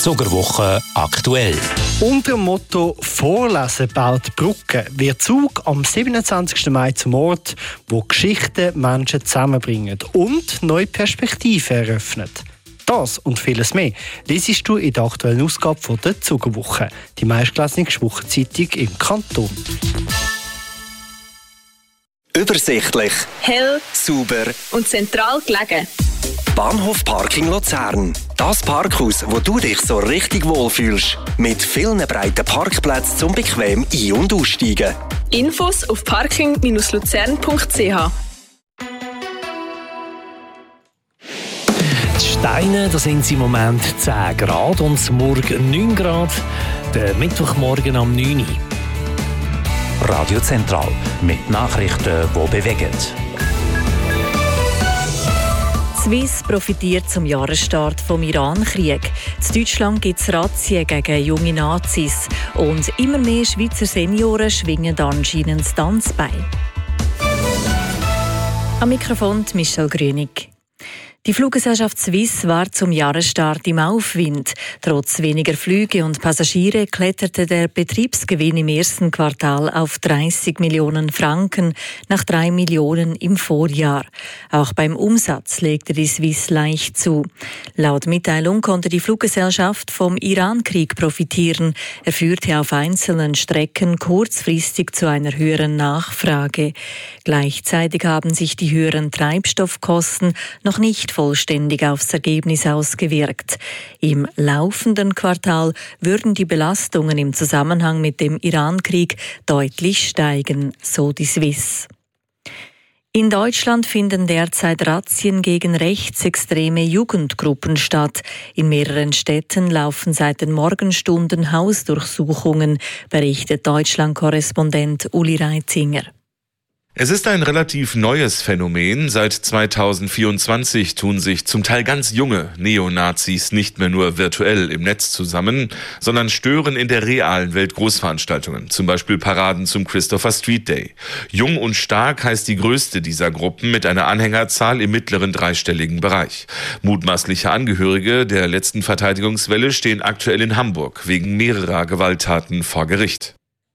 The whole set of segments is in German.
Zuckerwoche aktuell. Unter dem Motto «Vorlesen baut Brücken» wird Zug am 27. Mai zum Ort, wo Geschichten Menschen zusammenbringen und neue Perspektiven eröffnet. Das und vieles mehr lesest du in der aktuellen Ausgabe von der Zuckerwoche, die meistgelesene Wochenzeitung im Kanton. Übersichtlich, hell, sauber und zentral gelegen. Bahnhof Parking Luzern. Das Parkhaus, wo du dich so richtig wohlfühlst. Mit vielen breiten Parkplätzen zum bequem ein- und aussteigen. Infos auf parking-luzern.ch. Die Steine, da sind sie im Moment 10 Grad und morgen 9 Grad. Der Mittwochmorgen am 9 Uhr. Radio Zentral mit Nachrichten, die bewegen. Swiss profitiert zum Jahresstart vom Iran-Krieg. In Deutschland gibt es Razzien gegen junge Nazis. Und immer mehr Schweizer Senioren schwingen anscheinend das Tanzbein. Am Mikrofon Michelle Grünig. Die Fluggesellschaft Swiss war zum Jahresstart im Aufwind. Trotz weniger Flüge und Passagiere kletterte der Betriebsgewinn im ersten Quartal auf 30 Millionen Franken nach 3 Millionen im Vorjahr. Auch beim Umsatz legte die Swiss leicht zu. Laut Mitteilung konnte die Fluggesellschaft vom Iran-Krieg profitieren. Er führte auf einzelnen Strecken kurzfristig zu einer höheren Nachfrage. Gleichzeitig haben sich die höheren Treibstoffkosten noch nicht vollständig aufs Ergebnis ausgewirkt. Im laufenden Quartal würden die Belastungen im Zusammenhang mit dem Iran-Krieg deutlich steigen, so die Swiss. In Deutschland finden derzeit Razzien gegen rechtsextreme Jugendgruppen statt. In mehreren Städten laufen seit den Morgenstunden Hausdurchsuchungen, berichtet Deutschland-Korrespondent Uli Reitinger. Es ist ein relativ neues Phänomen. Seit 2024 tun sich zum Teil ganz junge Neonazis nicht mehr nur virtuell im Netz zusammen, sondern stören in der realen Welt Großveranstaltungen, zum Beispiel Paraden zum Christopher Street Day. Jung und stark heißt die größte dieser Gruppen mit einer Anhängerzahl im mittleren dreistelligen Bereich. Mutmaßliche Angehörige der letzten Verteidigungswelle stehen aktuell in Hamburg wegen mehrerer Gewalttaten vor Gericht.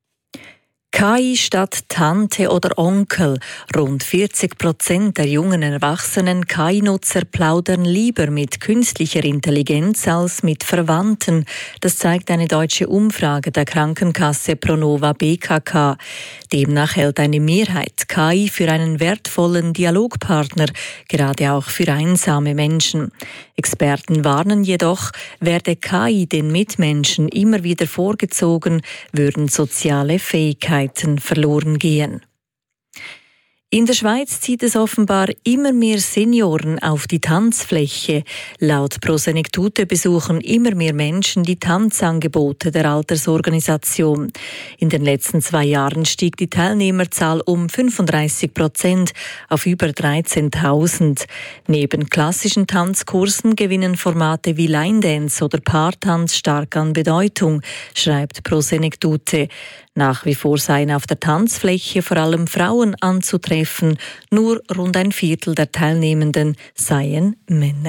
KI statt Tante oder Onkel. Rund 40% der jungen erwachsenen KI-Nutzer plaudern lieber mit künstlicher Intelligenz als mit Verwandten. Das zeigt eine deutsche Umfrage der Krankenkasse Pronova BKK. Demnach hält eine Mehrheit KI für einen wertvollen Dialogpartner, gerade auch für einsame Menschen. Experten warnen jedoch, werde KI den Mitmenschen immer wieder vorgezogen, würden soziale Fähigkeiten verloren gehen. In der Schweiz zieht es offenbar immer mehr Senioren auf die Tanzfläche. Laut Prosenektute besuchen immer mehr Menschen die Tanzangebote der Altersorganisation. In den letzten 2 Jahren stieg die Teilnehmerzahl um 35% auf über 13.000. Neben klassischen Tanzkursen gewinnen Formate wie Line Dance oder Paartanz stark an Bedeutung, schreibt Prosenektute. Nach wie vor seien auf der Tanzfläche vor allem Frauen anzutreffen, nur rund ein Viertel der Teilnehmenden seien Männer.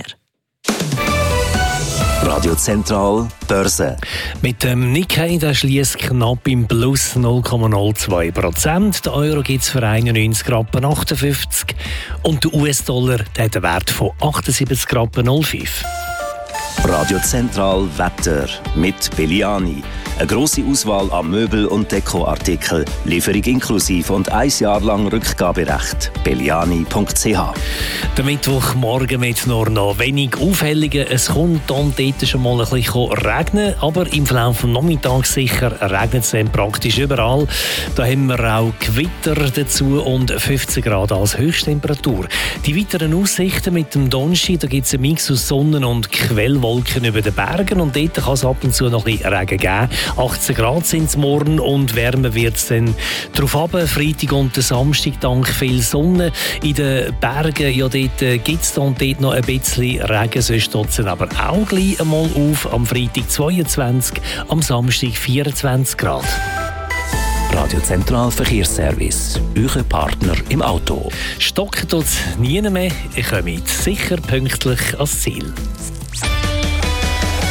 Radio Zentral Börse. Mit dem Nikkei, der schließt knapp im Plus 0,02%. Der Euro gibt es für 91,58 Rappen und der US-Dollar der hat einen Wert von 78,05 Rappen. Radio Zentral Wetter mit Belliani. Eine grosse Auswahl an Möbel- und Dekoartikeln, Lieferung inklusive und 1 Jahr lang Rückgaberecht. Belliani.ch. Der Mittwochmorgen mit nur noch wenig Aufhellungen. Es kommt dann dort schon mal ein bisschen regnen, aber im Verlauf des Nachmittags sicher regnet es dann praktisch überall. Da haben wir auch Gewitter dazu und 15 Grad als Höchsttemperatur. Die weiteren Aussichten mit dem Donnerstag, da gibt es einen Mix aus Sonnen- und Quellwolken über den Bergen und dort kann es ab und zu noch ein bisschen Regen geben. 18 Grad sind es morgen und wärmer wird es dann darauf ab. Freitag und Samstag dank viel Sonne. In den Bergen, ja, dort gibt es dann dort noch ein bisschen Regen, sonst steht es aber auch gleich einmal auf. Am Freitag 22, am Samstag 24 Grad. Radio Zentral Verkehrsservice, euer Partner im Auto. Stocken tut es nie mehr, ihr kommt sicher pünktlich ans Ziel.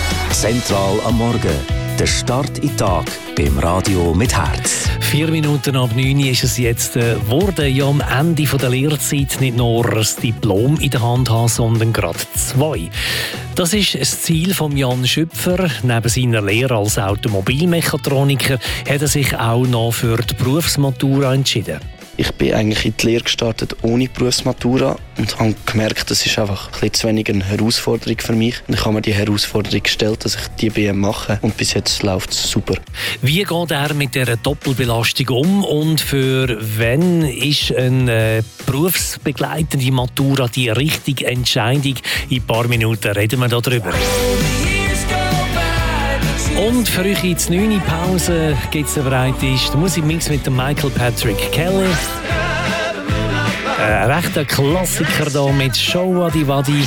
Zentral am Morgen. Der Start in den Tag beim Radio mit Herz. 4 Minuten ab 9 ist es jetzt geworden. Ja, am Ende der Lehrzeit nicht nur ein Diplom in der Hand haben, sondern gerade 2. Das ist das Ziel von Jan Schüpfer. Neben seiner Lehre als Automobilmechatroniker hat er sich auch noch für die Berufsmatura entschieden. Ich bin eigentlich in die Lehre gestartet ohne Berufsmatura und habe gemerkt, das ist einfach ein bisschen zu wenig eine Herausforderung für mich. Und ich habe mir die Herausforderung gestellt, dass ich die BM mache und bis jetzt läuft es super. Wie geht er mit dieser Doppelbelastung um und für wen ist eine berufsbegleitende Matura die richtige Entscheidung? In ein paar Minuten reden wir darüber. Und für euch in die 9. Pause gibt es bereit ist der Musikmix mit dem Michael Patrick Kelly. Ein rechter Klassiker hier mit Show Wadi Wadi.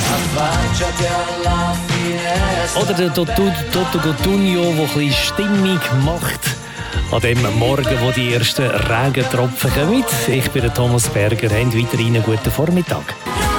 Oder der Toto Cutugno, der ein bisschen Stimmung macht an dem Morgen, wo die ersten Regentropfen kommen. Ich bin der Thomas Berger. Habt weiterhin einen guten Vormittag.